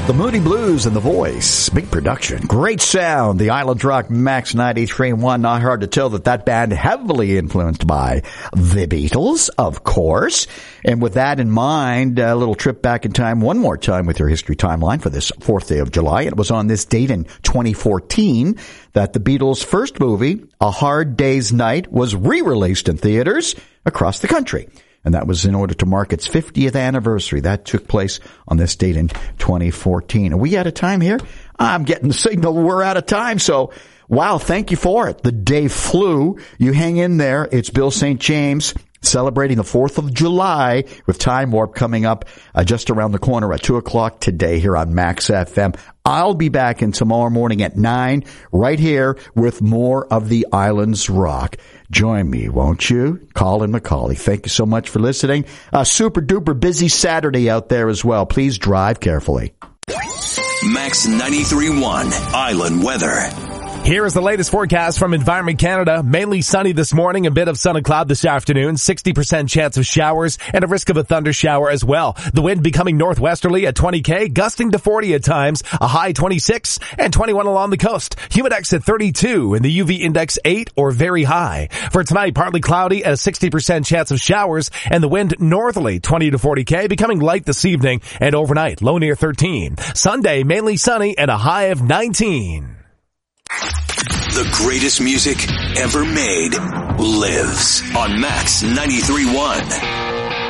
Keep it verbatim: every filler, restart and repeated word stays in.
The Moody Blues and the voice. Big production. Great sound. The Island Rock Max ninety-three point one. Not hard to tell that that band heavily influenced by the Beatles, of course. And with that in mind, a little trip back in time one more time with your history timeline for this fourth day of July. It was on this date in twenty fourteen that the Beatles' first movie, A Hard Day's Night, was re-released in theaters across the country. And that was in order to mark its fiftieth anniversary. That took place on this date in twenty fourteen. Are we out of time here? I'm getting the signal we're out of time. So, wow, thank you for it. The day flew. You hang in there. It's Bill Saint James celebrating the fourth of July with Time Warp coming up uh, just around the corner at two o'clock today here on Max F M. I'll be back in tomorrow morning at nine right here with more of the Islands Rock. Join me, won't you? Colin McCauley, thank you so much for listening. A super duper busy Saturday out there as well. Please drive carefully. Max ninety-three point one Island Weather. Here is the latest forecast from Environment Canada. Mainly sunny this morning, a bit of sun and cloud this afternoon, sixty percent chance of showers, and a risk of a thunder shower as well. The wind becoming northwesterly at twenty K, gusting to forty at times, a high twenty-six, and twenty-one along the coast. Humidex at thirty-two, and the U V index eight or very high. For tonight, partly cloudy at a sixty percent chance of showers, and the wind northerly twenty to forty K, becoming light this evening, and overnight, low near thirteen. Sunday, mainly sunny, and a high of nineteen. The greatest music ever made lives on Max ninety-three point one.